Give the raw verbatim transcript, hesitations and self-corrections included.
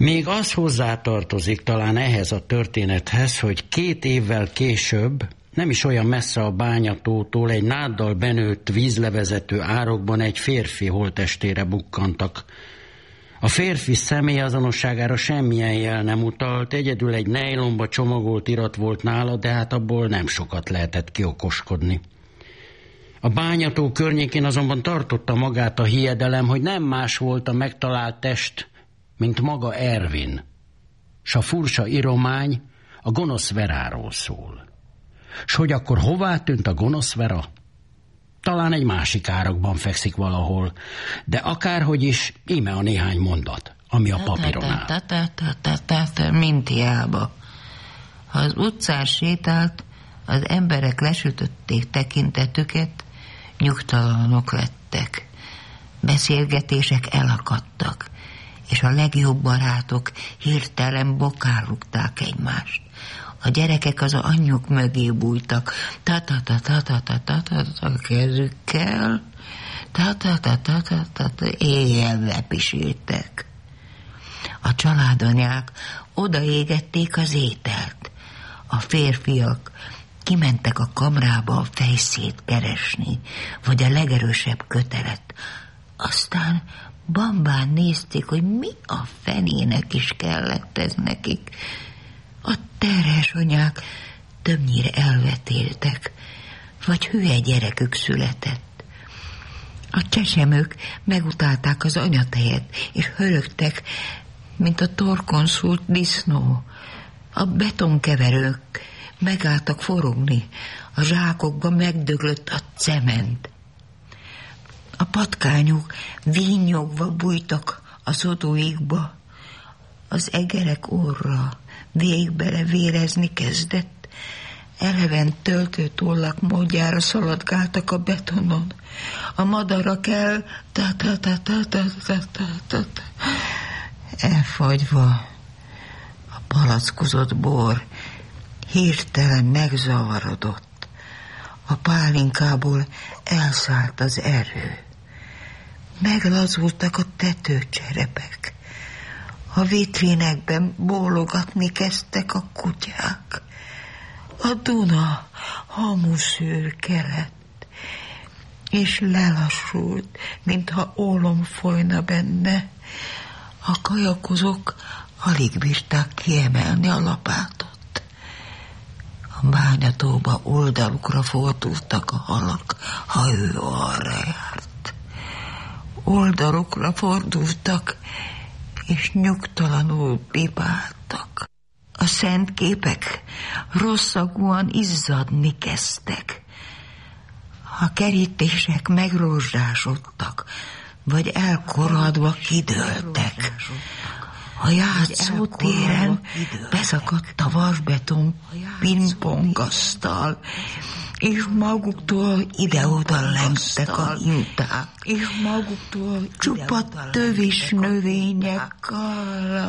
Még az hozzátartozik talán ehhez a történethez, hogy két évvel később, nem is olyan messze a Bányatótól, egy náddal benőtt vízlevezető árokban egy férfi holttestére bukkantak. A férfi személyazonosságára semmilyen jel nem utalt, egyedül egy nejlonba csomagolt irat volt nála, de hát abból nem sokat lehetett kiokoskodni. A Bányató környékén azonban tartotta magát a hiedelem, hogy nem más volt a megtalált test, mint maga Ervin, s a furcsa iromány a gonosz Veráról szól. S hogy akkor hová tűnt a gonosz Vera? Talán egy másik árakban fekszik valahol, de akárhogy is, íme a néhány mondat, ami a papíron áll. Mint hiába. Ha az utcán sétált, az emberek lesütötték tekintetüket, nyugtalanok lettek. Beszélgetések elakadtak, és a legjobb barátok hirtelen bokán rúgták egymást. A gyerekek az anyjuk mögé bújtak, ta-ta-ta-ta-ta-ta-ta a kezükkel, ta-ta-ta-ta-ta-ta éjjel lepisítek. A családanyák odaégették az ételt. A férfiak kimentek a kamrába a fejszét keresni, vagy a legerősebb kötelet. Aztán bambán nézték, hogy mi a fenének is kellett ez nekik. A terhes anyák többnyire elvetéltek, vagy hülye gyerekük született. A csesemők megutálták az anyatejet, és hörögtek, mint a torkon szúrt disznó. A betonkeverők megálltak forogni, a zsákokba megdöglött a cement. A patkányok vínnyogva bújtak a szodóikba, az egerek orra végbele vérezni kezdett, eleven töltőtollak módjára szaladgáltak a betonon. A madarak el ta-ta-ta-ta-ta-ta-ta-ta elfagyva. A palackozott bor hirtelen megzavarodott. A pálinkából elszállt az erő. Meglazultak a tetőcserepek. A vitrínekben bólogatni kezdtek a kutyák. A Duna hamuszürke lett, és lelassult, mintha ólom folyna benne. A kajakozók alig bírták kiemelni a lapátot. A Bányatóba oldalukra fordultak a halak, ha ő arra járt. Oldalukra fordultak, és nyugtalanul bibáltak. A szent képek rosszagúan izzadni kezdtek. A kerítések megrózsásodtak, vagy elkorradva kidőltek. A játszótéren beszakadt a vasbeton pingpongasztal, és maguktól ide-oda lengtek a hinták, és maguktól csupa tövis növények.